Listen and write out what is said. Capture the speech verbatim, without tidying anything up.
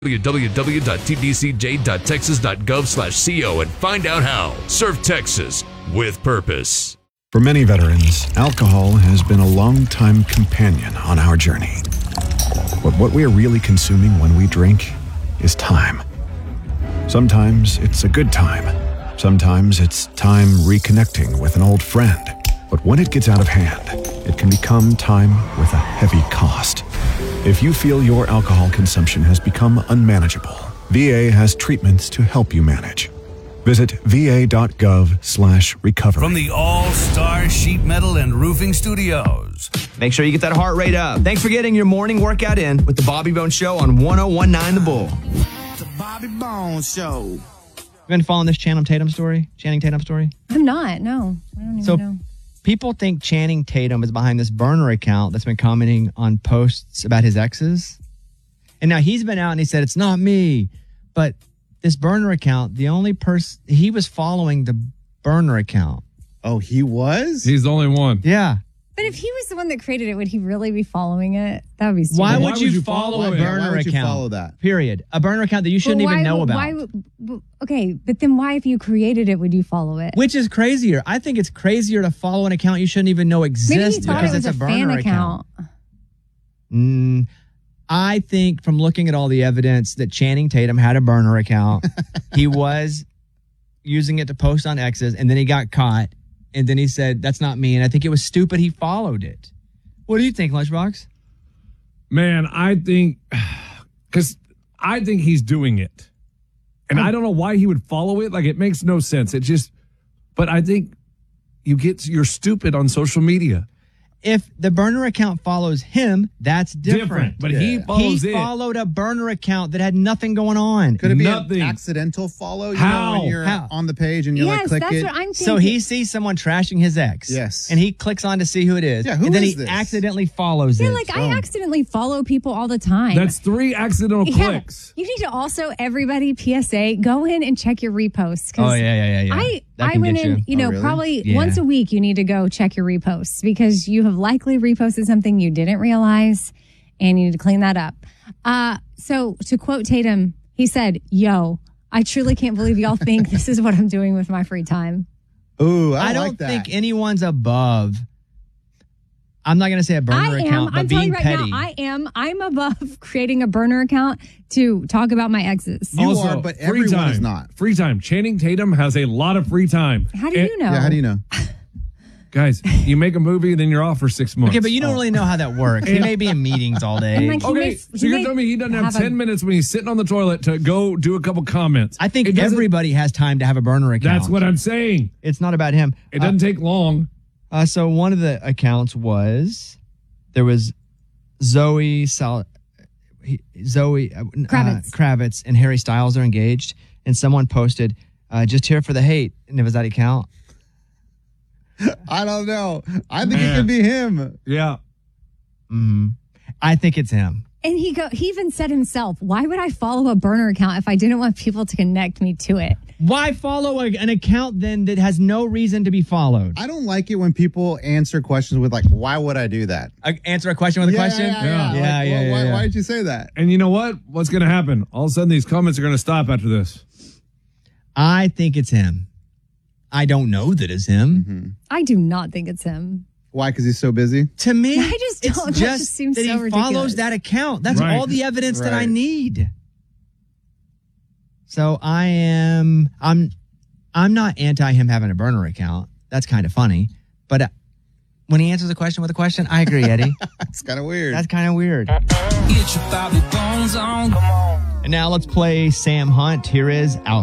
w w w dot t d c j dot texas dot gov slash co and find out how. Serve Texas with purpose. For many veterans, alcohol has been a long-time companion on our journey. But what we are really consuming when we drink is time. Sometimes it's a good time. Sometimes it's time reconnecting with an old friend. But when it gets out of hand, it can become time with a heavy cost. If you feel your alcohol consumption has become unmanageable, V A has treatments to help you manage. Visit va.gov slash recovery. From the All-Star Sheet Metal and Roofing Studios. Make sure you get that heart rate up. Thanks for getting your morning workout in with the Bobby Bones Show on one oh one point nine The Bull. The Bobby Bones Show. You been following this Channing Tatum story? Channing Tatum story? I'm not, no. I don't even so, know. People think Channing Tatum is behind this burner account that's been commenting on posts about his exes. And now he's been out and he said, it's not me. But this burner account, the only person, he was following the burner account. Oh, he was? He's the only one. Yeah. But if he was the one that created it, would he really be following it? That would be stupid. Why would, Why you, would you follow, follow a it? burner Why would you account? follow that? Period. A burner account that you shouldn't But even why know would- about. Why would, but- okay, but then why, if you created it, would you follow it? Which is crazier? I think it's crazier to follow an account you shouldn't even know exists Maybe he thought because it was it's a, a burner fan account. account. Mm, I think from looking at all the evidence that Channing Tatum had a burner account, he was using it to post on exes, and then he got caught, and then he said, that's not me. And I think it was stupid he followed it. What do you think, Lunchbox? Man, I think, because I think he's doing it. And I don't know why he would follow it. Like, it makes no sense. It just, but I think you get, you're stupid on social media. If the burner account follows him, that's different. Different, but Yeah. he follows he it. followed a burner account that had nothing going on. Could it be Nothing. an accidental follow? You How? know, when you're How? on the page and you Yes, like click that's it. what I'm thinking. So he sees someone trashing his ex. Yes. And he clicks on to see who it is. Yeah, who and then is he this? accidentally follows Yeah, it. like I accidentally follow people all the time. That's three accidental Yeah. clicks. You need to also, everybody, P S A, go in and check your reposts. 'cause Oh, yeah, yeah, yeah, yeah. I, That I can went get in, you. you know, Oh, really? probably Yeah. once a week, you need to go check your reposts because you have likely reposted something you didn't realize and you need to clean that up. Uh, so to quote Tatum, he said, yo, I truly can't believe y'all think this is what I'm doing with my free time. Ooh, I, I don't like that. think anyone's above. I'm not going to say a burner I am, account, but I'm telling being you right petty. now, I am, I'm above creating a burner account to talk about my exes. You Also, are, but free everyone time. is not. Free time. Channing Tatum has a lot of free time. How do And- you know? Yeah, how do you know? Guys, you make a movie, then you're off for six months. okay, but you don't really know how that works. He may be in meetings all day. And, like, he Okay, may- so he you're may telling me he doesn't have, have a- ten minutes when he's sitting on the toilet to go do a couple comments. I think It doesn't- everybody has time to have a burner account. That's what I'm saying. It's not about him. It doesn't take long. Uh, so one of the accounts was there was Zoe Sal, he- Zoe uh, Kravitz. Kravitz and Harry Styles are engaged, and someone posted uh, just here for the hate. And it was that account. I don't know. I think it Man. could be him. Yeah. Mm-hmm. I think it's him. And he go. He even said himself, "Why would I follow a burner account if I didn't want people to connect me to it?" Why follow a, an account then that has no reason to be followed? I don't like it when people answer questions with like, "Why would I do that?" Uh, answer a question with a Yeah, question. Yeah, yeah. Yeah. Like, Yeah, well, yeah, why, yeah. why did you say that? And you know what? What's going to happen? All of a sudden, these comments are going to stop after this. I think it's him. I don't know that it's him. Mm-hmm. I do not think it's him. Why? Because he's so busy. To me, I just it's don't- that just just seems that so he follows ridiculous. that account. That's Right. all the evidence that I Right. need. So I am. I'm. I'm not anti him having a burner account. That's kind of funny. But uh, when he answers a question with a question, I agree, Eddie. It's kind of weird. That's kind of weird. Get your Bobby Bones on. And now let's play Sam Hunt. Here is Out.